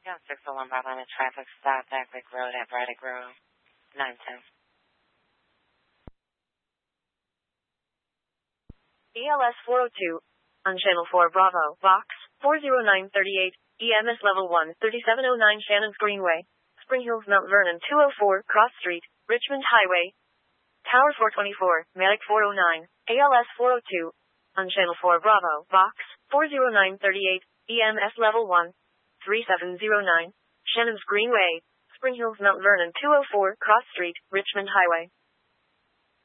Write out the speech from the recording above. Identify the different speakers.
Speaker 1: Yeah, 601 Bravo on a traffic stop, Eckwick Road at Braddock Grove, 910.
Speaker 2: ELS 402, on Channel 4 Bravo, Box 40938, EMS Level 1, 3709 Shannon's Greenway, Spring Hills, Mount Vernon 204, Cross Street, Richmond Highway, Tower 424, Medic 409, ALS 402, on Channel 4 Bravo, Box 40938, EMS Level 1, 3709, Shannon's Greenway, Spring Hills, Mount Vernon 204, Cross Street, Richmond Highway.